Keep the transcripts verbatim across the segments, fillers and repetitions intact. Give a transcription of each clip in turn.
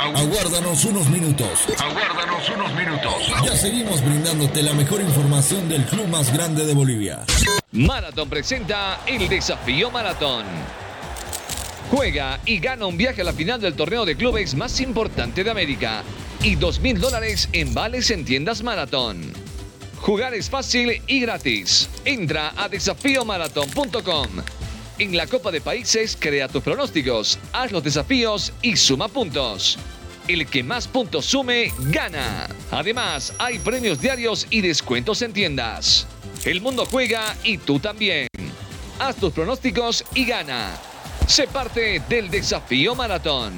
Aguárdanos unos minutos. Aguárdanos unos minutos. Ya seguimos brindándote la mejor información del club más grande de Bolivia. Marathon presenta el Desafío Maratón. Juega y gana un viaje a la final del torneo de clubes más importante de América y dos mil dólares en vales en tiendas Marathon. Jugar es fácil y gratis. Entra a desafío maratón punto com. En la Copa de Países, crea tus pronósticos, haz los desafíos y suma puntos. El que más puntos sume, gana. Además, hay premios diarios y descuentos en tiendas. El mundo juega y tú también. Haz tus pronósticos y gana. Sé parte del Desafío Maratón.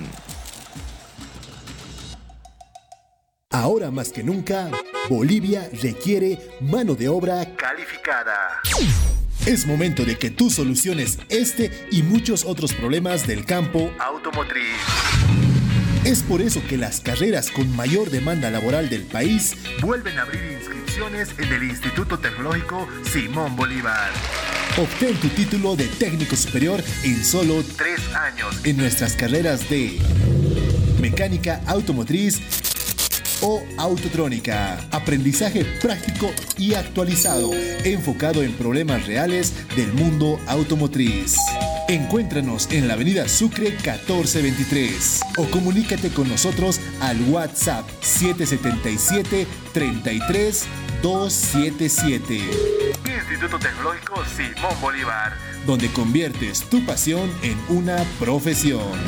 Ahora más que nunca, Bolivia requiere mano de obra calificada. Es momento de que tú soluciones este y muchos otros problemas del campo automotriz. Es por eso que las carreras con mayor demanda laboral del país vuelven a abrir inscripciones en el Instituto Tecnológico Simón Bolívar. Obtén tu título de técnico superior en solo tres años en nuestras carreras de mecánica automotriz o autotrónica. Aprendizaje práctico y actualizado, enfocado en problemas reales del mundo automotriz. Encuéntranos en la avenida Sucre catorce veintitrés o comunícate con nosotros al WhatsApp siete siete siete, tres tres, dos siete siete. Instituto Tecnológico Simón Bolívar, donde conviertes tu pasión en una profesión.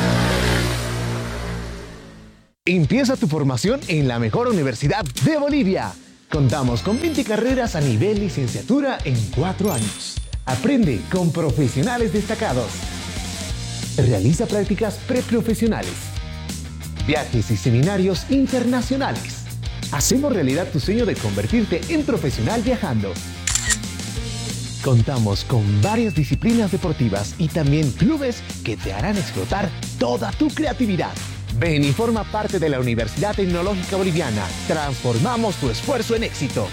Empieza tu formación en la mejor universidad de Bolivia. Contamos con veinte carreras a nivel licenciatura en cuatro años. Aprende con profesionales destacados. Realiza prácticas preprofesionales. Viajes y seminarios internacionales. Hacemos realidad tu sueño de convertirte en profesional viajando. Contamos con varias disciplinas deportivas y también clubes que te harán explotar toda tu creatividad. Ven y forma parte de la Universidad Tecnológica Boliviana. Transformamos tu esfuerzo en éxito.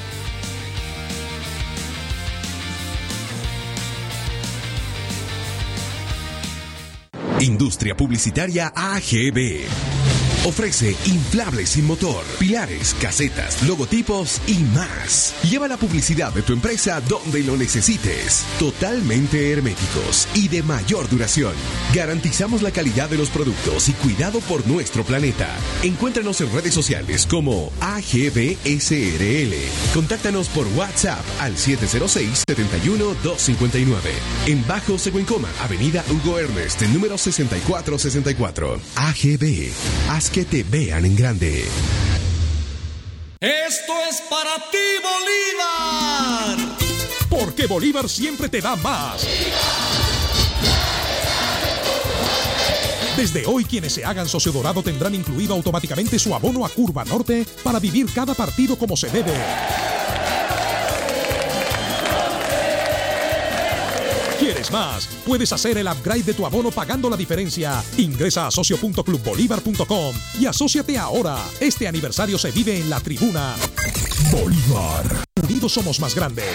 Industria Publicitaria A G B. Ofrece inflables sin motor, pilares, casetas, logotipos y más. Lleva la publicidad de tu empresa donde lo necesites. Totalmente herméticos y de mayor duración. Garantizamos la calidad de los productos y cuidado por nuestro planeta. Encuéntranos en redes sociales como A G B S R L. Contáctanos por WhatsApp al siete cero seis, siete uno, dos cinco nueve. En Bajo Seguencoma, Avenida Hugo Ernest, número sesenta y cuatro sesenta y cuatro. A G B. Haz que te vean en grande. Esto es para ti, Bolívar. Porque Bolívar siempre te da más. Desde hoy, quienes se hagan socio dorado tendrán incluido automáticamente su abono a Curva Norte para vivir cada partido como se debe. ¿Quieres más? Puedes hacer el upgrade de tu abono pagando la diferencia. Ingresa a socio punto club bolívar punto com y asóciate ahora. Este aniversario se vive en la tribuna. Bolívar. Unidos somos más grandes.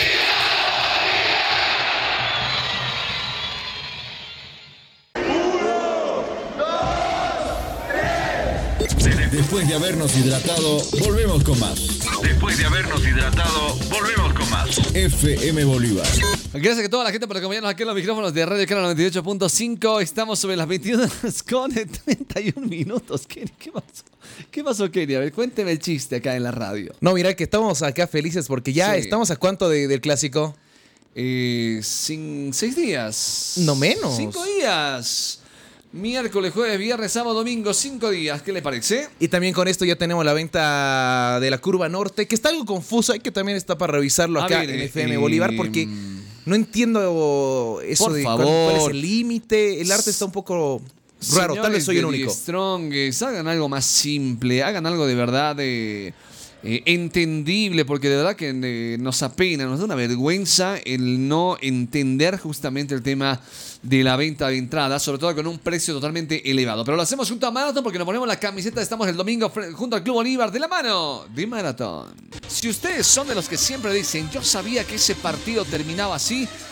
Después de habernos hidratado, volvemos con más. Después de habernos hidratado, volvemos con más. F M Bolívar. Gracias a toda la gente por acompañarnos aquí en los micrófonos de Radio Canal noventa y ocho punto cinco. Estamos sobre las veintiuna horas con treinta y un minutos. ¿Qué, qué pasó? ¿Qué pasó, Kenny? A ver, cuénteme el chiste acá en la radio. No, mira que estamos acá felices porque ya sí. Estamos a cuánto de, del clásico. Eh, sin, seis días. No menos. Cinco días. Miércoles, jueves, viernes, sábado, domingo, cinco días. ¿Qué le parece? Y también con esto ya tenemos la venta de la Curva Norte, que está algo confuso. Hay que también está para revisarlo acá ver, en F M eh, Bolívar, porque no entiendo eso por de favor. Cuál, cuál es el límite. El arte está un poco raro. Señores, tal vez soy el único. Strongest, hagan algo más simple, hagan algo de verdad de, eh, entendible, porque de verdad que eh, nos apena, nos da una vergüenza el no entender justamente el tema de la venta de entradas, sobre todo con un precio totalmente elevado. Pero lo hacemos junto a Marathon porque nos ponemos la camiseta. Estamos el domingo junto al Club Bolívar de la mano de Marathon. Si ustedes son de los que siempre dicen, yo sabía que ese partido terminaba así,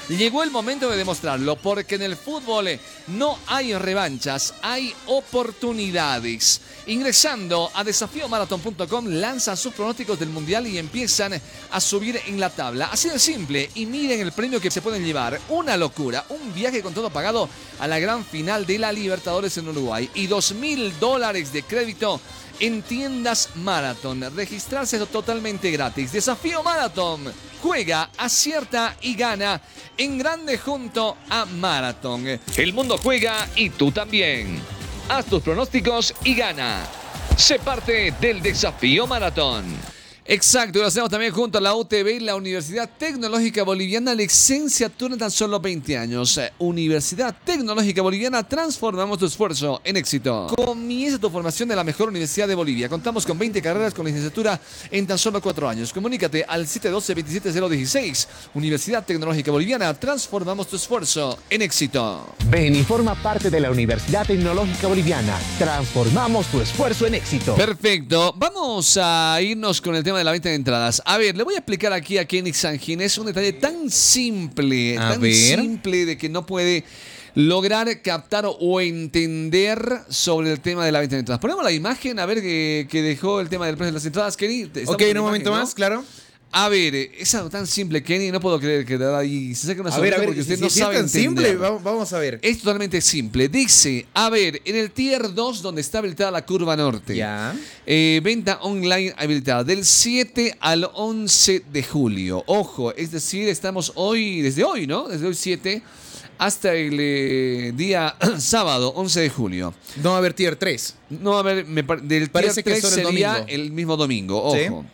Llegó el momento de demostrarlo, porque en el fútbol no hay revanchas, hay oportunidades. Ingresando a desafío maratón punto com, lanzan sus pronósticos del Mundial y empiezan a subir en la tabla. Así de simple. Y miren el premio que se pueden llevar. Una locura. Un viaje con todo pagado a la gran final de la Libertadores en Uruguay. Y dos mil dólares de crédito en tiendas Marathon. Registrarse es totalmente gratis. Desafío Maratón. Juega, acierta y gana en grande junto a Marathon. El mundo juega y tú también. Haz tus pronósticos y gana. Sé parte del Desafío Maratón. Exacto, lo hacemos también junto a la U T B y la Universidad Tecnológica Boliviana, licenciatura en tan solo veinte años. Universidad Tecnológica Boliviana, transformamos tu esfuerzo en éxito. Comienza tu formación en la mejor universidad de Bolivia. Contamos con veinte carreras con licenciatura en tan solo cuatro años. Comunícate al siete uno dos, dos siete cero uno seis. Universidad Tecnológica Boliviana, transformamos tu esfuerzo en éxito. Ven y forma parte de la Universidad Tecnológica Boliviana. Transformamos tu esfuerzo en éxito. Perfecto. Vamos a irnos con el tema de la venta de entradas. A ver, le voy a explicar aquí a Kenny Sanginés un detalle tan simple, a tan ver. simple de que no puede lograr captar o entender sobre el tema de la venta de entradas. Ponemos la imagen, a ver, que, que dejó el tema del precio de las entradas, Kenny. Ok, en un momento más, claro. A ver, es algo tan simple, Kenny, no puedo creer que de ahí se saque una A ver, a ver, porque usted si, no si sabe es tan entender. simple, vamos, vamos a ver. Es totalmente simple. Dice, a ver, en el tier dos, donde está habilitada la curva norte. Ya. Eh, venta online habilitada del siete al once de julio. Ojo, es decir, estamos hoy, desde hoy, ¿no? Desde hoy siete hasta el eh, día sábado, once de julio. No va a haber tier tres. No va a haber, me, del Parece tier que tres solo el sería domingo. el mismo domingo, ojo. Sí.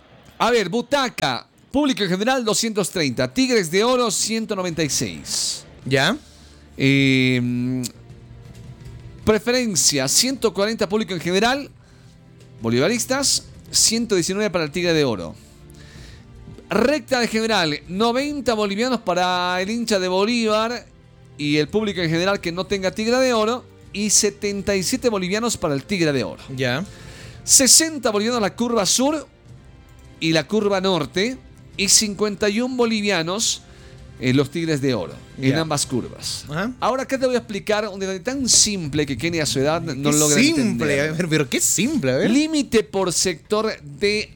A ver, butaca, público en general doscientos treinta, Tigres de Oro ciento noventa y seis. ¿Ya? Eh, preferencia ciento cuarenta público en general, bolivaristas, ciento diecinueve para el Tigre de Oro. Recta de general, noventa bolivianos para el hincha de Bolívar y el público en general que no tenga Tigre de Oro, y setenta y siete bolivianos para el Tigre de Oro. Ya. sesenta bolivianos la curva sur y la curva norte, y cincuenta y uno bolivianos en los Tigres de Oro, en Ya. ambas curvas. Ajá. Ahora acá te voy a explicar un detalle tan simple que Kenny a su edad no Qué logra simple, entender. a ver, pero qué simple, a ver. Límite por sector de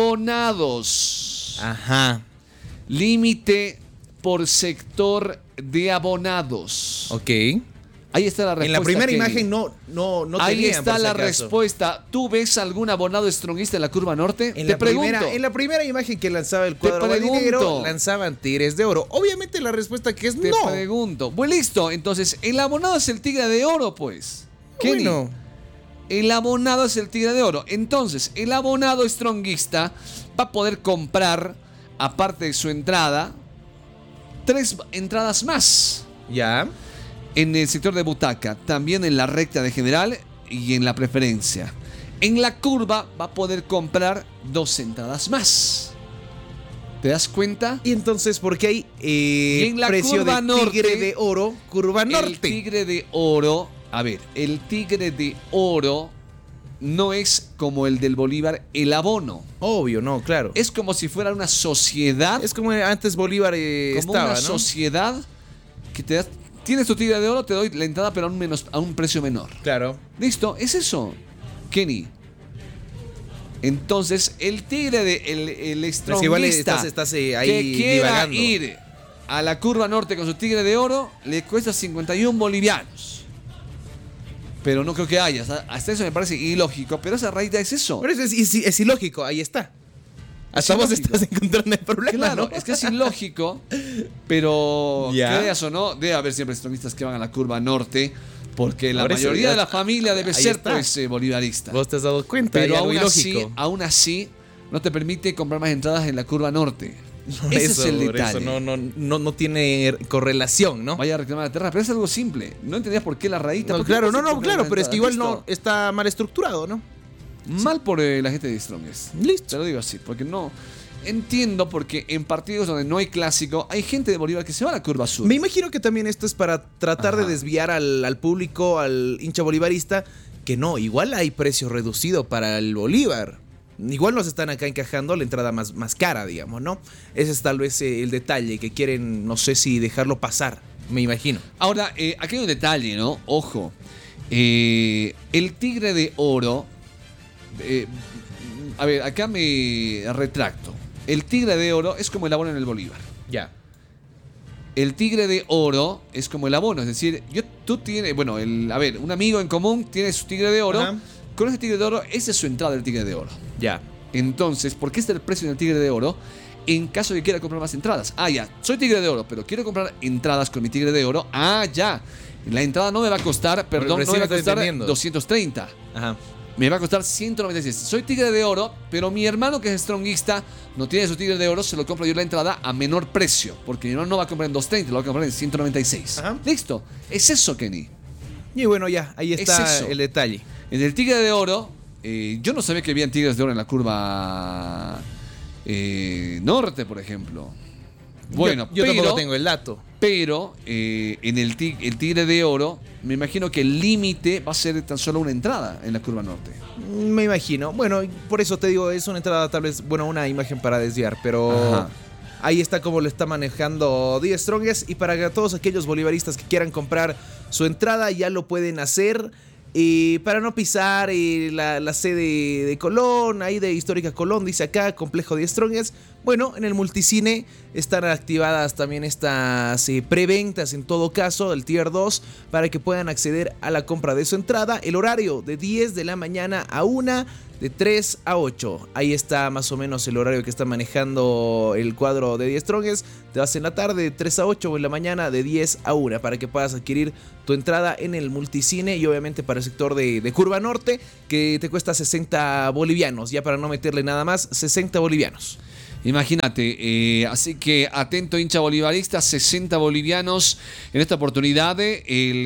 abonados. Ajá. Límite por sector de abonados. Ok. Ahí está la respuesta. En la primera Kenny. imagen no, no, no Ahí tenían, está por si la acaso. respuesta. ¿Tú ves algún abonado strongista en la curva norte? En Te la, pregunto. primera, en la primera imagen que lanzaba el Te cuadro pregunto. negro, lanzaban Tigres de Oro. Obviamente la respuesta que es Te no. pregunto. Pues listo. Entonces, el abonado es el Tigre de Oro, pues. Kenny. Bueno. El abonado es el Tigre de Oro. Entonces, el abonado strongista va a poder comprar, aparte de su entrada, tres entradas más Ya. en el sector de butaca, también en la recta de general y en la preferencia. En la curva va a poder comprar dos entradas más. ¿Te das cuenta? Y entonces, ¿por qué hay eh, Y en la precio curva de norte, Tigre de Oro, curva norte? El Tigre de Oro, a ver, el Tigre de Oro no es como el del Bolívar el abono. Obvio, no, claro. Es como si fuera una sociedad. Es como antes Bolívar eh, como estaba, una ¿no? sociedad que te das. Tienes tu Tigre de Oro, te doy la entrada, pero a un, menos, a un precio menor. Claro. Listo, es eso, Kenny. Entonces, el Tigre de el, el Pero si igual strongista estás, estás eh, ahí que quiera divagando. ir a la curva norte con su Tigre de Oro, le cuesta cincuenta y uno bolivianos. Pero no creo que haya. Hasta eso me parece ilógico. Pero esa rayita es eso. Pero es, es, es ilógico, ahí está. Hasta Es vos ilógico. estás encontrando el problema, Claro, ¿no? es que es ilógico. Pero Ya. creas o no, debe haber siempre strongistas que van a la curva norte. Porque la Por eso, mayoría ya- de la familia debe ahí ser está. pues eh, bolivarista. Vos te has dado cuenta, hay Pero algo aún así, ilógico. aún así, no te permite comprar más entradas en la curva norte. Por Ese eso, es el por detalle. eso no, no, no, no tiene correlación, ¿no? Vaya a reclamar la tierra, pero es algo simple. No entendías por qué la rayita. No, ¿por qué claro, no, se no, compra claro, la pero es que entrada? igual no Listo. está mal estructurado, ¿no? Mal por eh, la gente de Strongest. Listo. Te lo digo así, porque no. Entiendo porque en partidos donde no hay clásico, hay gente de Bolívar que se va a la curva sur. Me imagino que también esto es para tratar Ajá. de desviar al, al público, al hincha bolivarista, que no, igual hay precio reducido para el Bolívar. igual nos están acá encajando la entrada más, más cara, digamos, ¿no? Ese es tal vez el detalle que quieren, no sé si dejarlo pasar, me imagino. Ahora, eh, aquí hay un detalle, ¿no? Ojo, eh, el Tigre de Oro, eh, a ver, acá me retracto. El Tigre de Oro es como el abono en el Bolívar. Ya. El Tigre de Oro es como el abono, es decir, yo, tú tienes, bueno, el, a ver, un amigo en común tiene su Tigre de Oro. Ajá. Con ese Tigre de Oro, esa es su entrada del Tigre de Oro. Ya. Entonces, ¿por qué está el precio del Tigre de Oro? En caso de que quiera comprar más entradas. Ah, ya, soy Tigre de Oro, pero quiero comprar entradas con mi Tigre de Oro. Ah, ya. La entrada no me va a costar, perdón, no me va a costar doscientos treinta. Ajá. Me va a costar ciento noventa y seis. Soy Tigre de Oro, pero mi hermano que es strongista no tiene su Tigre de Oro, se lo compro yo la entrada a menor precio. Porque mi hermano no va a comprar en doscientos treinta, lo va a comprar en ciento noventa y seis. Ajá. Listo. Es eso, Kenny. Y bueno, ya, ahí está el detalle. En el Tigre de Oro, eh, yo no sabía que habían Tigres de Oro en la curva eh, norte, por ejemplo. Bueno, yo, yo pero, tampoco tengo el dato. Pero eh, en el, tig, el Tigre de Oro, me imagino que el límite va a ser tan solo una entrada en la curva norte. Me imagino. Bueno, por eso te digo, es una entrada tal vez, bueno, una imagen para desviar, pero ajá, ahí está como lo está manejando The Strongest. Y para todos aquellos bolivaristas que quieran comprar su entrada, ya lo pueden hacer. Y para no pisar eh, la, la sede de Colón, ahí de Histórica Colón, dice acá, complejo de Strongest. Bueno, en el multicine están activadas también estas eh, preventas, en todo caso, del Tier dos, para que puedan acceder a la compra de su entrada. El horario de diez de la mañana a una, de tres a ocho. Ahí está más o menos el horario que está manejando el cuadro de The Strongest. Te vas en la tarde de tres a ocho o en la mañana de diez a una para que puedas adquirir tu entrada en el multicine, y obviamente para el sector de, de Curva Norte, que te cuesta sesenta bolivianos, ya para no meterle nada más, sesenta bolivianos. Imagínate, eh, así que atento hincha bolivarista, sesenta bolivianos en esta oportunidad, el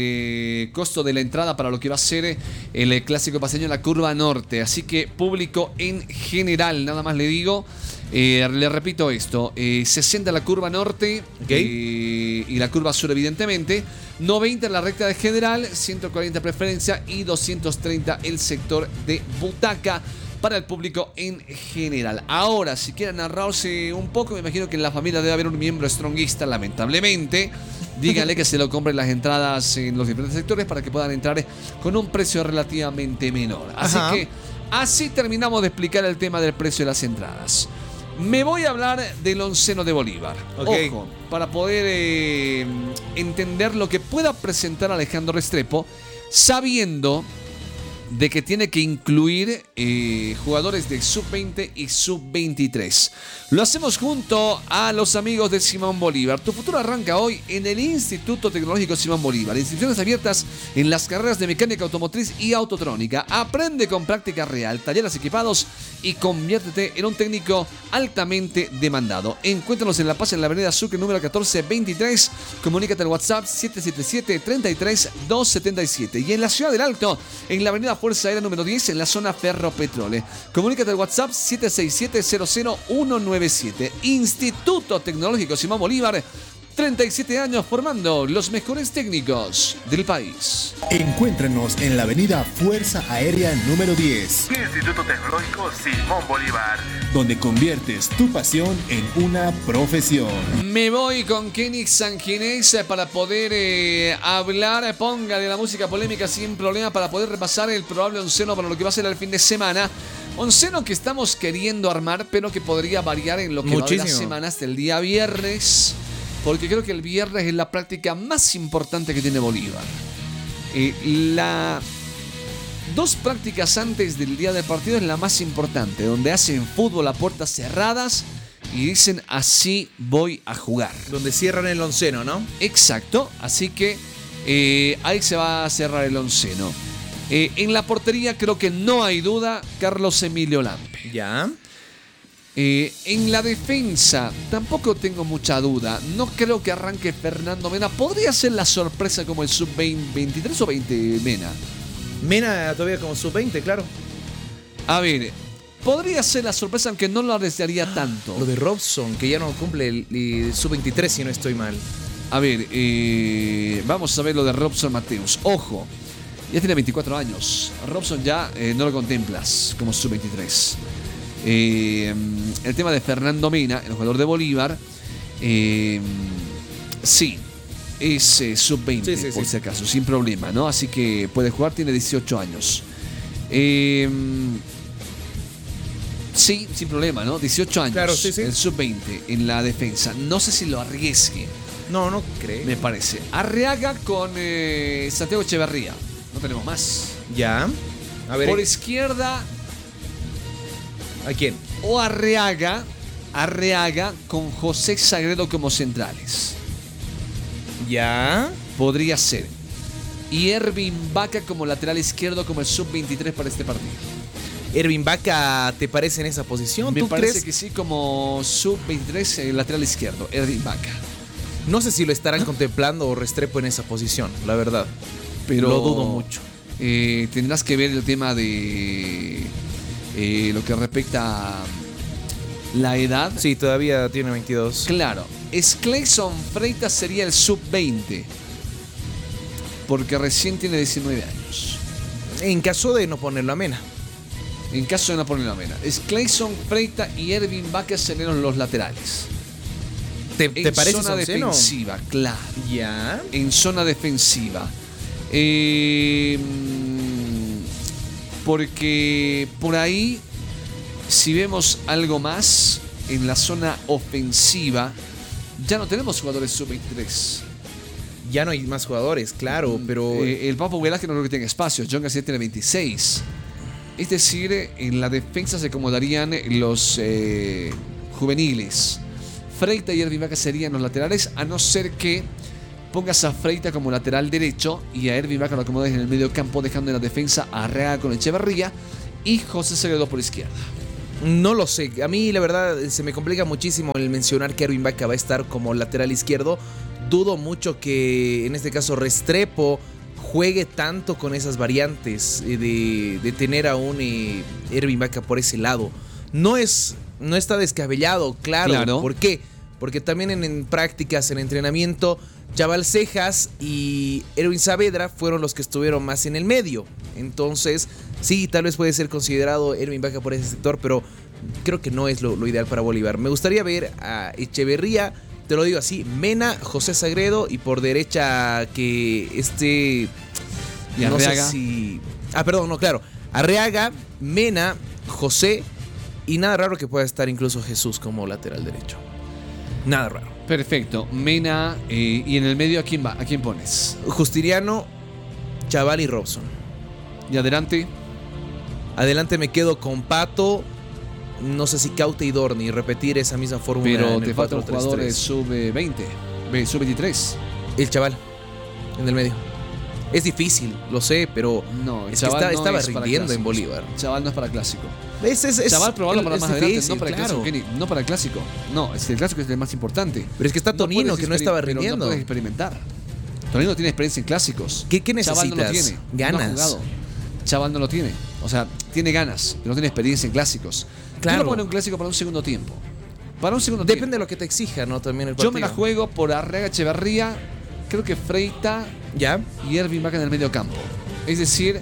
eh, costo de la entrada para lo que va a ser el eh, clásico paseño en la curva norte, así que público en general, nada más le digo, eh, le repito esto, eh, sesenta la curva norte, okay, eh, y la curva sur evidentemente, noventa en la recta de general, ciento cuarenta preferencia y doscientos treinta el sector de butaca para el público en general. Ahora, si quieren narrarse un poco, me imagino que en la familia debe haber un miembro strongista, lamentablemente. Díganle que se lo compren las entradas en los diferentes sectores para que puedan entrar con un precio relativamente menor. Así Ajá. que así terminamos de explicar el tema del precio de las entradas. Me voy a hablar del onceno de Bolívar. Okay. Ojo, para poder eh, entender lo que pueda presentar Alejandro Restrepo, sabiendo de que tiene que incluir eh, jugadores de sub veinte y sub veintitrés. Lo hacemos junto a los amigos de Simón Bolívar. Tu futuro arranca hoy en el Instituto Tecnológico Simón Bolívar. Inscripciones abiertas en las carreras de mecánica automotriz y autotrónica. Aprende con práctica real, talleres equipados y conviértete en un técnico altamente demandado. Encuéntranos en La Paz, en la avenida Sucre número catorce veintitrés. Comunícate al WhatsApp siete siete siete, treinta y tres, doscientos setenta y siete. Y en la Ciudad del Alto, en la avenida Fuerza Aérea número diez, en la zona Ferropetrole. Comunícate al WhatsApp siete seis siete, cero cero uno nueve siete. Instituto Tecnológico Simón Bolívar, treinta y siete años formando los mejores técnicos del país. Encuéntranos en la avenida Fuerza Aérea número diez. Instituto Tecnológico Simón Bolívar, donde conviertes tu pasión en una profesión. Me voy con Kenny Sanginés para poder eh, hablar, póngale la música polémica sin problema, para poder repasar el probable onceno para lo que va a ser el fin de semana. Onceno que estamos queriendo armar, pero que podría variar en lo que Muchísimo. va de la semana hasta el día viernes, porque creo que el viernes es la práctica más importante que tiene Bolívar. Eh, la dos prácticas antes del día del partido es la más importante, donde hacen fútbol a puertas cerradas y dicen así voy a jugar. Donde cierran el onceno, ¿no? Exacto, así que eh, ahí se va a cerrar el onceno. Eh, en la portería creo que no hay duda, Carlos Emilio Lampe. Ya. Eh, en la defensa tampoco tengo mucha duda. No creo que arranque Fernando Mena. Podría ser la sorpresa como el sub veintitrés o veinte Mena. Mena todavía como sub veinte, claro. A ver, podría ser la sorpresa, aunque no lo arriesgaría ah, tanto. Lo de Robson, que ya no cumple el, el sub veintitrés, si no estoy mal. A ver, eh, vamos a ver lo de Robson Mateus. Ojo, ya tiene veinticuatro años. Robson ya eh, no lo contemplas como sub veintitrés. Eh, el tema de Fernando Mena, el jugador de Bolívar, eh, sí, es eh, sub veinte, sí, sí, por sí. si acaso, sin problema, ¿no? Así que puede jugar, tiene dieciocho años. Eh, sí, sin problema, ¿no? dieciocho años, claro, sí, sí. el sub veinte en la defensa. No sé si lo arriesgue. No, no creo. Me parece. Arriaga con eh, Santiago Echeverría. No tenemos más. Ya. A ver. Por izquierda. ¿A quién? O Arriaga. Arriaga con José Sagredo como centrales. Ya. Podría ser. Y Ervin Vaca como lateral izquierdo, como el sub veintitrés para este partido. ¿Ervin Vaca te parece en esa posición? Me ¿Tú parece crees? que sí, como sub veintitrés, el lateral izquierdo, Ervin Vaca. No sé si lo estarán contemplando o Restrepo en esa posición, la verdad. Pero lo dudo mucho. Eh, tendrás que ver el tema de eh, lo que respecta a la edad. Sí, todavía tiene veintidós. Claro. Clayson Freitas sería el sub veinte. Porque recién tiene diecinueve años. En caso de no ponerlo a Mena. En caso de no ponerlo a Mena. Clayson Freitas y Ervin Vaca serían los laterales. ¿Te, te en parece zona defensiva, no? Claro. Ya. En zona defensiva. Eh, porque por ahí, si vemos algo más en la zona ofensiva, ya no tenemos jugadores sub veintitrés. Ya no hay más jugadores, claro, pero... Eh, el Papo Velázquez no creo que tenga espacio. John García tiene veintiséis. Es decir, en la defensa se acomodarían los eh, juveniles. Freitas y Ervin Vaca serían los laterales, a no ser que pongas a Freitas como lateral derecho y a Ervin Vaca lo acomodes en el medio campo, dejando en la defensa a Arriaga con Echeverría y José Sagredo por izquierda. No lo sé. A mí, la verdad, se me complica muchísimo el mencionar que Ervin Vaca va a estar como lateral izquierdo. Dudo mucho que, en este caso, Restrepo juegue tanto con esas variantes de, de tener a un eh, Ervin Vaca por ese lado. No es... No está descabellado, claro. claro. ¿Por qué? Porque también en, en prácticas, en entrenamiento, Chaval Cejas y Erwin Saavedra fueron los que estuvieron más en el medio. Entonces, sí, tal vez puede ser considerado Ervin Vaca por ese sector, pero creo que no es lo, lo ideal para Bolívar. Me gustaría ver a Echeverría, te lo digo así, Mena, José Sagredo y por derecha que este... Y no Arriaga. sé si... Ah, perdón, no, claro. Arriaga, Mena, José... Y nada raro que pueda estar incluso Jesús como lateral derecho. Nada raro. Perfecto. Mena, eh, y en el medio, ¿a quién va? ¿A quién pones? Justiniano, Chaval y Robson. ¿Y adelante? Adelante me quedo con Pato, no sé si Caute y Dorni, repetir esa misma fórmula. Pero en te el falta un cuatro tres jugador tres. sub veinte, sub veintitrés. El Chaval, en el medio. Es difícil, lo sé, pero no, el es Chaval que está, no estaba es para rindiendo en clásicos. Bolívar. Chaval no es para clásico. Es, es, es, Chaval, probarlo para es más difícil, adelante, no para el claro. clásico, Kenny, no para el clásico. No, es que el clásico es el más importante. Pero es que está Tonino, no que no estaba pero rindiendo. No puedes experimentar. Tonino tiene experiencia en clásicos. ¿Qué, qué necesitas? Chaval no lo tiene. Ganas. No ha jugado. Chaval no lo tiene. O sea, tiene ganas, pero no tiene experiencia en clásicos. Claro. Yo no pone un clásico para un segundo tiempo. Para un segundo Depende tiempo. de lo que te exija, ¿no? También el partido. Yo me la juego por Arriaga, Echeverría, creo que Freitas ¿Ya? y Ervin Vaca en el medio campo. Es decir,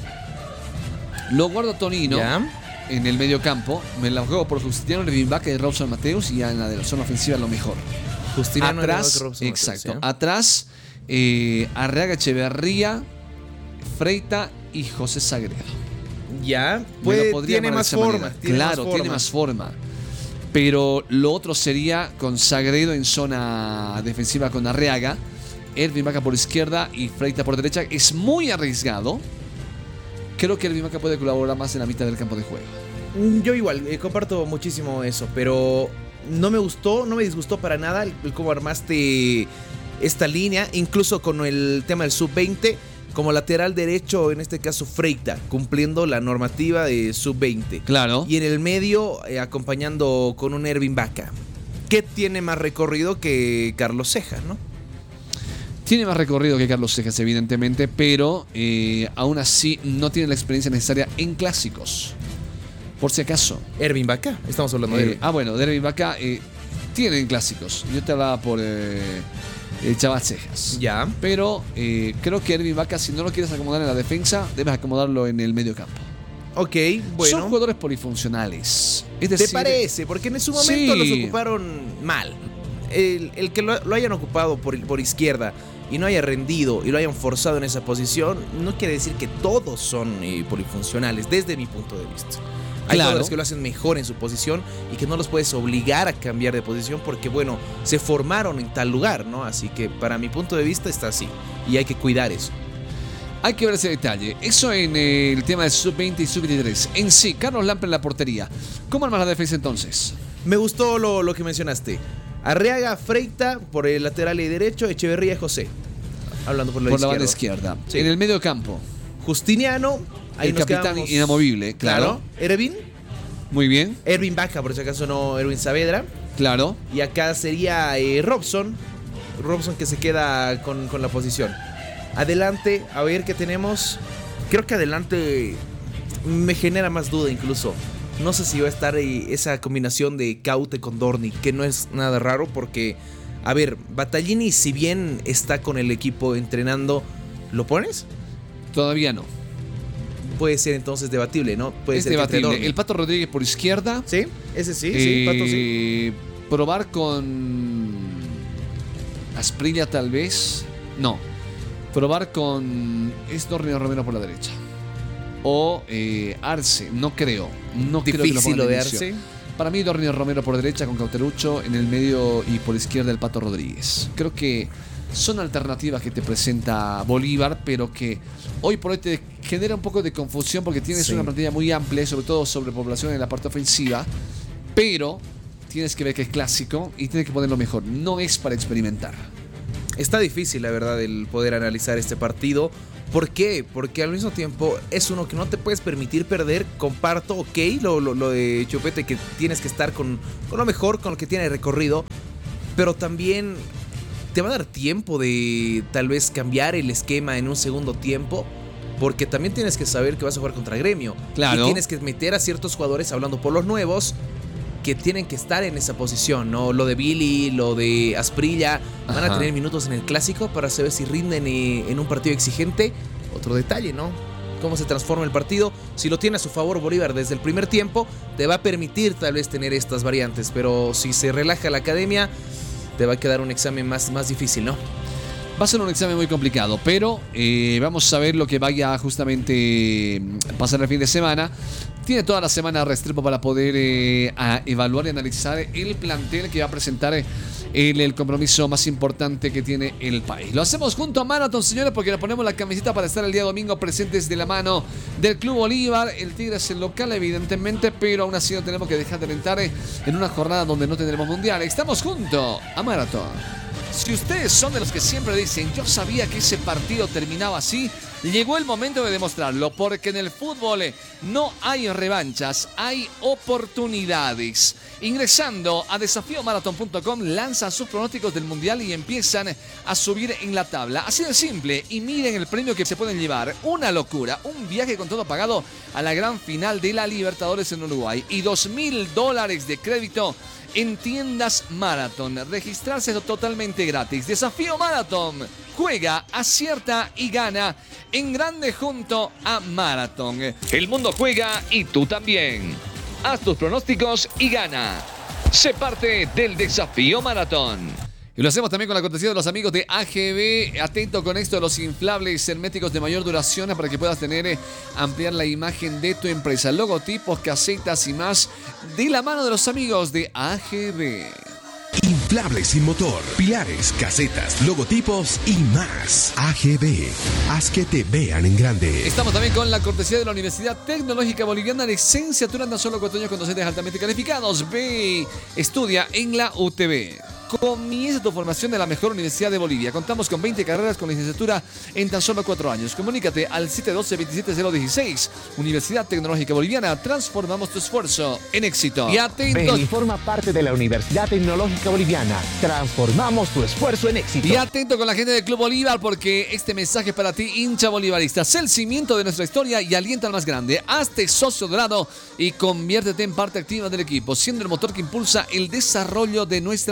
lo guardo Tonino ¿Ya? en el medio campo, me la juego por Justiniano, Ervin Vaca y Robson Mateus, y ya en la de la zona ofensiva lo mejor. Justiniano, atrás, Robson, exacto, Mateus, ¿ya? atrás eh, Arriaga, Echeverría, Freitas y José Sagredo. Ya, Me puede, lo podría tiene armar de más esa forma. manera. Tiene claro, más forma. tiene más forma. Pero lo otro sería con Sagredo en zona defensiva con Arriaga, Ervin Vaca por izquierda y Freitas por derecha. Es muy arriesgado. Creo que Ervin Vaca puede colaborar más en la mitad del campo de juego. Yo igual, eh, comparto muchísimo eso, pero no me gustó, no me disgustó para nada el, el cómo armaste esta línea, incluso con el tema del sub veinte, como lateral derecho, en este caso Freitas, cumpliendo la normativa de sub veinte. Claro. Y en el medio, eh, acompañando con un Ervin Vaca, que tiene más recorrido que Carlos Cejas, ¿no? Tiene más recorrido que Carlos Cejas, evidentemente, pero eh, aún así no tiene la experiencia necesaria en clásicos. Por si acaso. Ervin Vaca, estamos hablando de Eh, Ervin. ah, bueno, de Ervin Vaca eh, tienen clásicos. Yo te hablaba por eh, el Chaval Cejas. Ya. Pero eh, creo que Ervin Vaca, si no lo quieres acomodar en la defensa, debes acomodarlo en el medio campo. Ok, bueno. Son jugadores polifuncionales. Es decir, ¿te parece? Porque en su momento sí. los ocuparon mal. El, el que lo, lo hayan ocupado por, por izquierda y no haya rendido y lo hayan forzado en esa posición, no quiere decir que todos son eh, polifuncionales, desde mi punto de vista. Hay claro. jugadores que lo hacen mejor en su posición y que no los puedes obligar a cambiar de posición porque, bueno, se formaron en tal lugar, ¿no? Así que para mi punto de vista está así y hay que cuidar eso. Hay que ver ese detalle. Eso en eh, el tema de sub veinte y sub veintitrés. En sí, Carlos Lampe en la portería. ¿Cómo armas la defensa entonces? Me gustó lo, lo que mencionaste. Arriaga, Freita por el lateral y derecho, Echeverría y José. Hablando por la, por izquierda. la banda izquierda. Sí. En el medio campo. Justiniano. Ahí el nos capitán quedamos, inamovible, claro. claro. Ervin. Muy bien. Ervin Baca, por si acaso no Erwin Saavedra. Claro. Y acá sería eh, Robson. Robson que se queda con, con la posición. Adelante, a ver qué tenemos. Creo que adelante me genera más duda incluso. No sé si va a estar eh, esa combinación de Caute con Dorni, que no es nada raro porque, a ver, Battaglini si bien está con el equipo entrenando, ¿lo pones? Todavía no. Puede ser entonces debatible, ¿no? Puede es ser debatible. El Pato Rodríguez por izquierda. Sí, ese sí, eh, sí, Pato sí. Probar con Asprilla tal vez. No. Probar con es Dorni Romero por la derecha. O eh, Arce, no creo. No Difícil creo que lo, lo de inicio. Arce. Para mí Dorni Romero por derecha con Cauterucho en el medio y por izquierda el Pato Rodríguez. Creo que son alternativas que te presenta Bolívar, pero que hoy por hoy te genera un poco de confusión porque tienes sí. una plantilla muy amplia, sobre todo sobre población en la parte ofensiva, pero tienes que ver que es clásico y tienes que ponerlo mejor. No es para experimentar. Está difícil, la verdad, el poder analizar este partido. ¿Por qué? Porque al mismo tiempo es uno que no te puedes permitir perder. Comparto, ok, lo, lo, lo de Chupete, que tienes que estar con, con lo mejor, con lo que tiene recorrido, pero también te va a dar tiempo de tal vez cambiar el esquema en un segundo tiempo, porque también tienes que saber que vas a jugar contra Gremio. Claro. Y tienes que meter a ciertos jugadores, hablando por los nuevos, que tienen que estar en esa posición, ¿no? Lo de Billy, lo de Asprilla, van Ajá. a tener minutos en el clásico para saber si rinden en un partido exigente. Otro detalle, ¿no? Cómo se transforma el partido. Si lo tiene a su favor Bolívar desde el primer tiempo, te va a permitir tal vez tener estas variantes, pero si se relaja la academia, te va a quedar un examen más, más difícil, ¿no? Va a ser un examen muy complicado, pero eh, vamos a ver lo que vaya justamente a pasar el fin de semana. Tiene toda la semana Restrepo para poder eh, a evaluar y analizar el plantel que va a presentar eh, el, el compromiso más importante que tiene el país. Lo hacemos junto a Marathon, señores, porque le ponemos la camiseta para estar el día domingo presentes de la mano del Club Bolívar. El Tigre es el local, evidentemente, pero aún así no tenemos que dejar de alentar eh, en una jornada donde no tendremos mundial. Estamos junto a Marathon. Si ustedes son de los que siempre dicen yo sabía que ese partido terminaba así, llegó el momento de demostrarlo, porque en el fútbol no hay revanchas, hay oportunidades. Ingresando a desafío maratón punto com, lanzan sus pronósticos del mundial y empiezan a subir en la tabla. Así de simple, y miren el premio que se pueden llevar. Una locura, un viaje con todo pagado a la gran final de la Libertadores en Uruguay y dos mil dólares de crédito en tiendas Marathon. Registrarse es totalmente gratis. Desafío Marathon. Juega, acierta y gana en grande junto a Marathon. El mundo juega y tú también. Haz tus pronósticos y gana. Sé parte del Desafío Marathon. Y lo hacemos también con la cortesía de los amigos de A G B. Atento con esto de los inflables herméticos de mayor duración para que puedas tener, eh, ampliar la imagen de tu empresa. Logotipos, casetas y más de la mano de los amigos de A G B. Inflables sin motor, pilares, casetas, logotipos y más. A G B, haz que te vean en grande. Estamos también con la cortesía de la Universidad Tecnológica Boliviana, licenciatura en tan solo cuatro años con docentes altamente calificados. Ve, estudia en la U T B. Comienza tu formación de la mejor universidad de Bolivia. Contamos con veinte carreras con licenciatura en tan solo cuatro años. Comunícate al siete uno dos, dos siete cero uno seis. Universidad Tecnológica Boliviana. Transformamos tu esfuerzo en éxito. Y atentos. Ven y forma parte de la Universidad Tecnológica Boliviana. Transformamos tu esfuerzo en éxito. Y atento con la gente del Club Bolívar, porque este mensaje es para ti, hincha bolivarista. Sé el cimiento de nuestra historia y alienta al más grande. Hazte socio dorado y conviértete en parte activa del equipo, siendo el motor que impulsa el desarrollo de nuestra institución.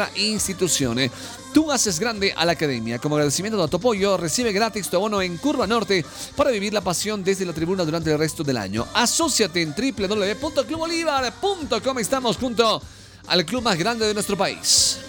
institución. Tú haces grande a la academia. Como agradecimiento a tu apoyo, recibe gratis tu abono en Curva Norte para vivir la pasión desde la tribuna durante el resto del año. Asóciate en doble u doble u doble u punto club bolívar punto com. Estamos junto al club más grande de nuestro país.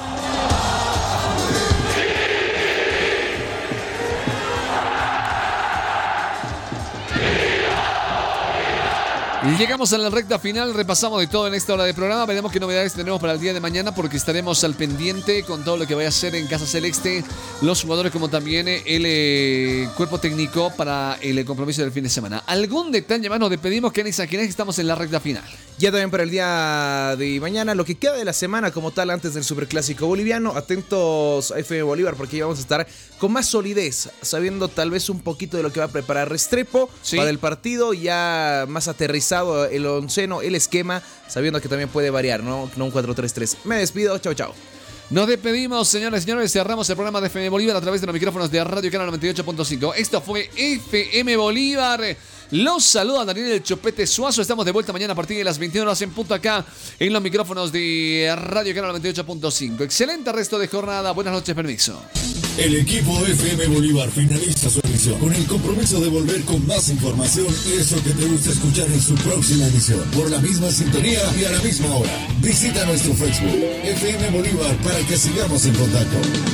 Llegamos a la recta final, repasamos de todo en esta hora de programa, veremos qué novedades tenemos para el día de mañana porque estaremos al pendiente con todo lo que vaya a hacer en Casa Celeste, los jugadores como también el eh, cuerpo técnico para el compromiso del fin de semana. ¿Algún detalle más nos despedimos, Kenny Aquines? Estamos en la recta final. Ya también para el día de mañana, lo que queda de la semana como tal antes del Superclásico boliviano, atentos a F M Bolívar porque ya vamos a estar con más solidez, sabiendo tal vez un poquito de lo que va a preparar Restrepo ¿Sí? para el partido, ya más aterrizado el onceno, el esquema, sabiendo que también puede variar, ¿no? No un cuatro tres tres. Me despido, chao, chao. Nos despedimos, señores y señores. Cerramos el programa de F M Bolívar a través de los micrófonos de Radio Canal noventa y ocho punto cinco. Esto fue F M Bolívar. Los saluda Daniel El Chopete Suazo. Estamos de vuelta mañana a partir de las veintiuna horas en punto acá en los micrófonos de Radio Canal noventa y ocho punto cinco. Excelente resto de jornada. Buenas noches, permiso. El equipo F M Bolívar finaliza su emisión con el compromiso de volver con más información y eso que te gusta escuchar en su próxima emisión. Por la misma sintonía y a la misma hora. Visita nuestro Facebook F M Bolívar para que sigamos en contacto.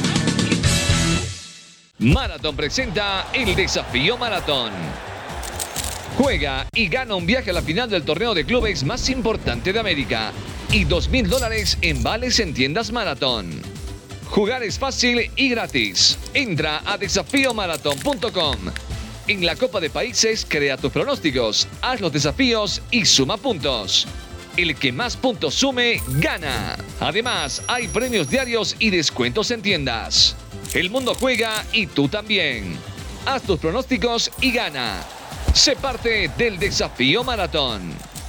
Marathon presenta el Desafío Maratón. Juega y gana un viaje a la final del torneo de clubes más importante de América y dos mil dólares en vales en tiendas Marathon. Jugar es fácil y gratis. Entra a desafío maratón punto com. En la Copa de Países, crea tus pronósticos, haz los desafíos y suma puntos. El que más puntos sume, gana. Además, hay premios diarios y descuentos en tiendas. El mundo juega y tú también. Haz tus pronósticos y gana. Sé parte del Desafío Maratón.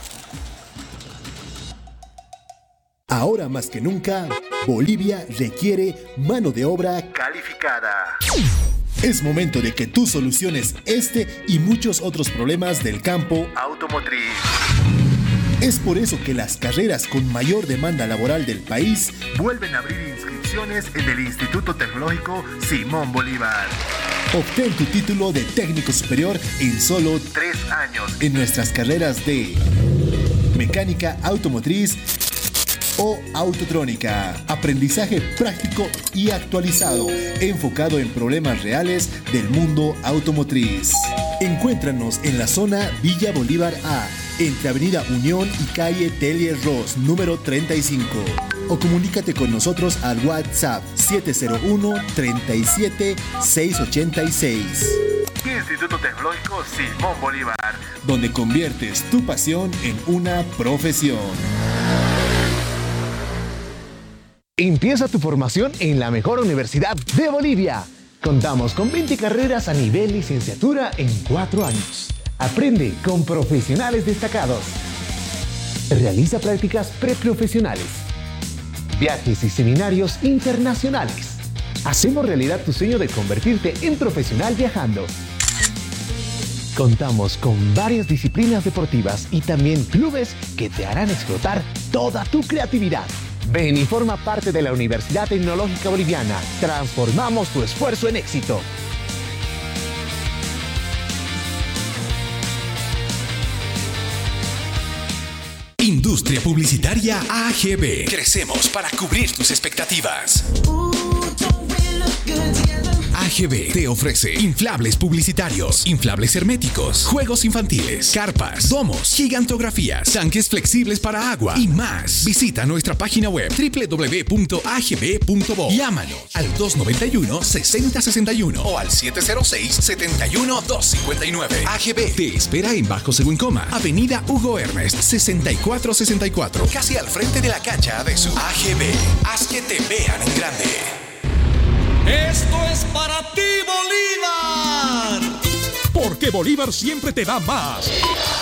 Ahora más que nunca, Bolivia requiere mano de obra calificada. Es momento de que tú soluciones este y muchos otros problemas del campo automotriz. Es por eso que las carreras con mayor demanda laboral del país vuelven a abrir inscripciones en el Instituto Tecnológico Simón Bolívar. Obtén tu título de técnico superior en solo tres años en nuestras carreras de mecánica automotriz o autotrónica. Aprendizaje práctico y actualizado, enfocado en problemas reales del mundo automotriz. Encuéntranos en la zona Villa Bolívar A, entre Avenida Unión y calle Telier Ross, número treinta y cinco. O comunícate con nosotros al WhatsApp siete cero uno, treinta y siete, seiscientos ochenta y seis. Instituto Tecnológico Simón Bolívar, donde conviertes tu pasión en una profesión. Empieza tu formación en la mejor universidad de Bolivia. Contamos con veinte carreras a nivel licenciatura en cuatro años. Aprende con profesionales destacados. Realiza prácticas preprofesionales. Viajes y seminarios internacionales. Hacemos realidad tu sueño de convertirte en profesional viajando. Contamos con varias disciplinas deportivas y también clubes que te harán explotar toda tu creatividad. Ven y forma parte de la Universidad Tecnológica Boliviana. Transformamos tu esfuerzo en éxito. Industria Publicitaria A G B. Crecemos para cubrir tus expectativas. A G B te ofrece inflables publicitarios, inflables herméticos, juegos infantiles, carpas, domos, gigantografías, tanques flexibles para agua y más. Visita nuestra página web doble u doble u doble u punto a g b punto bo. Llámanos al dos noventa y uno, sesenta sesenta y uno o al siete cero seis, setenta y uno, doscientos cincuenta y nueve. A G B te espera en Bajo Según Coma, Avenida Hugo Ernest, sesenta y cuatro sesenta y cuatro, casi al frente de la cancha de su A G B. Haz que te vean en grande. Esto es para ti, Bolívar. Porque Bolívar siempre te da más.